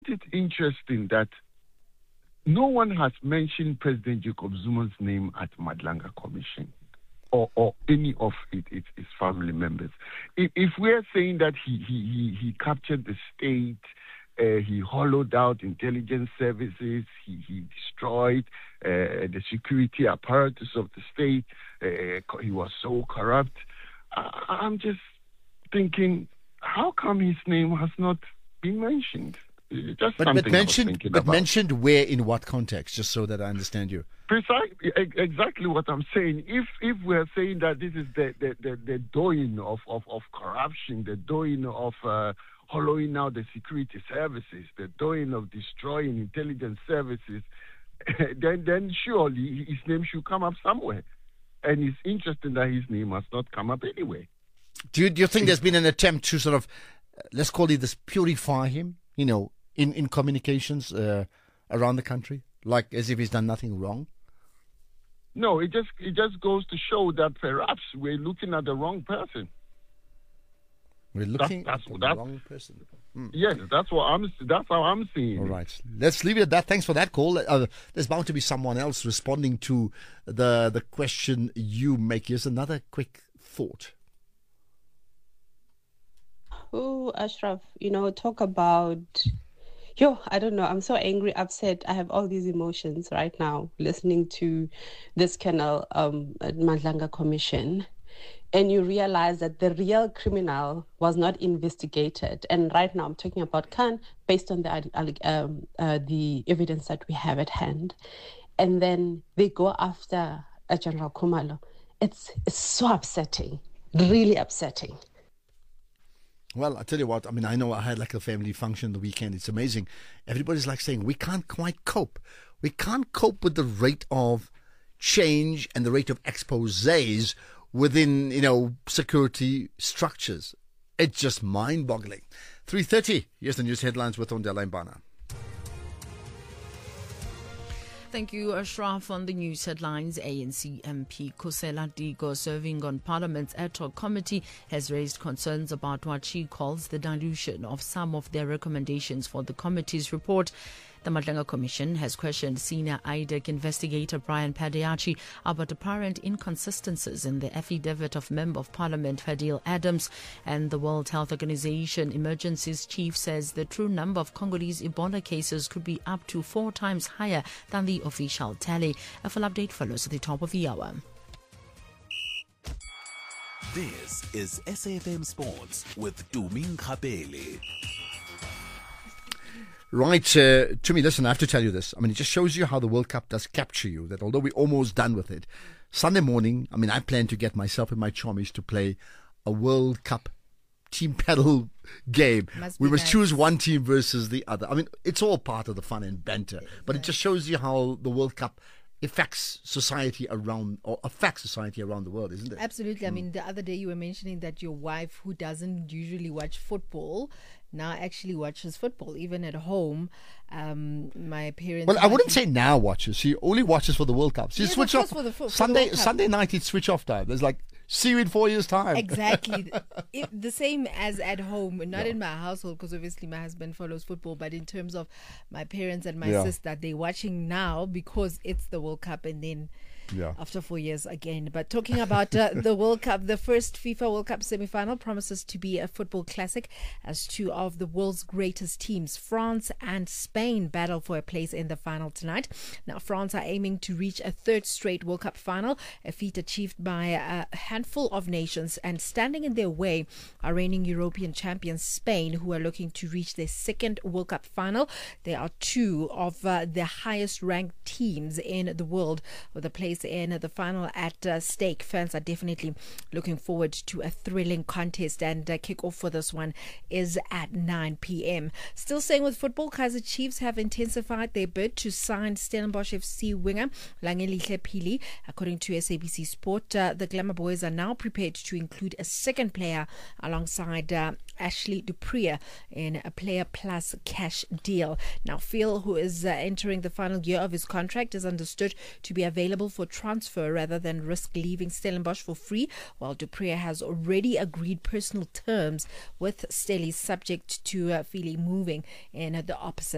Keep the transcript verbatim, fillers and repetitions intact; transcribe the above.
it interesting that no one has mentioned President Jacob Zuma's name at Madlanga Commission or, or any of it, it, its family members? If, if we're saying that he, he, he, he captured the state, uh, he hollowed out intelligence services, he, he destroyed uh, the security apparatus of the state, uh, he was so corrupt, I, I'm just thinking, how come his name has not been mentioned? Just but, but mentioned, but about. mentioned where, in what context, just so that I understand you. Precisely, exactly what I'm saying. If if we're saying that this is the the, the, the doing of, of, of corruption, the doing of uh, hollowing out the security services, the doing of destroying intelligence services, then then surely his name should come up somewhere. And it's interesting that his name has not come up anyway. Do you, do you think there's been an attempt to sort of, let's call it this, purify him, you know, in, in communications uh, around the country, like as if he's done nothing wrong? No, it just it just goes to show that perhaps we're looking at the wrong person. We're looking that's, that's, at that's, the wrong person. Hmm. Yes, that's what I'm. That's how I'm seeing. All it. right, let's leave it at that. Thanks for that call. Uh, there's bound to be someone else responding to the the question you make. Here's another quick thought. Oh, Ashraf, you know, talk about, yo, I don't know. I'm so angry, upset. I have all these emotions right now listening to this Colonel um, Madlanga Commission. And you realize that the real criminal was not investigated. And right now I'm talking about Khan based on the, um, uh, the evidence that we have at hand. And then they go after uh, General Khumalo. It's, it's so upsetting, really upsetting. Well, I tell you what, I mean, I know I had like a family function the weekend. It's amazing. Everybody's like saying, we can't quite cope. We can't cope with the rate of change and the rate of exposés within, you know, security structures. It's just mind-boggling. three thirty, here's the news headlines with Ondela Mbana. Thank you, Ashraf. On the news headlines, A N C M P Khosela Diko, serving on Parliament's ad hoc committee, has raised concerns about what she calls the dilution of some of their recommendations for the committee's report. The Madlanga Commission has questioned senior I D E C investigator Brian Padiachi about apparent inconsistencies in the affidavit of Member of Parliament Fadil Adams, and the World Health Organization Emergencies Chief says the true number of Congolese Ebola cases could be up to four times higher than the official tally. A full update follows at the top of the hour. This is S A F M Sports with Tumi Nkgapele. Right, uh, to me, listen, I have to tell you this. I mean, it just shows you how the World Cup does capture you, that although we're almost done with it, Sunday morning, I mean, I plan to get myself and my chummies to play a World Cup team paddle game. Must we must nice. choose one team versus the other. I mean, it's all part of the fun and banter, but it just shows you how the World Cup affects society around, or affects society around the world, isn't it? Absolutely. Mm. I mean, the other day you were mentioning that your wife, who doesn't usually watch football, now actually watches football, even at home. Um, my parents. Well, I wouldn't say now watches. She only watches for the World Cup. She yes, switch off for the, for Sunday. the Sunday night, it's switch off time. There's like, see you in four years' time. Exactly. it, the same as at home, not yeah. in my household, because obviously my husband follows football, but in terms of my parents and my yeah. sister, they're watching now because it's the World Cup, and then yeah. after four years again. But talking about uh, the World Cup, the first FIFA World Cup semi-final promises to be a football classic as two of the world's greatest teams, France and Spain, battle for a place in the final tonight. Now, France are aiming to reach a third straight World Cup final, a feat achieved by a handful of nations, and standing in their way are reigning European champions Spain, who are looking to reach their second World Cup final. They are two of uh, the highest ranked teams in the world, with a place in the final at uh, stake. Fans are definitely looking forward to a thrilling contest, and uh, kick-off for this one is at nine p.m. Still staying with football, Kaizer Chiefs have intensified their bid to sign Stellenbosch F C winger Langelihle Phili. According to S A B C Sport, uh, the Glamour Boys are now prepared to include a second player alongside uh, Ashley Dupree in a player plus cash deal. Now, Phil, who is uh, entering the final year of his contract, is understood to be available for transfer rather than risk leaving Stellenbosch for free, while Dupree has already agreed personal terms with Stelly, subject to uh, Phili moving in uh, the opposite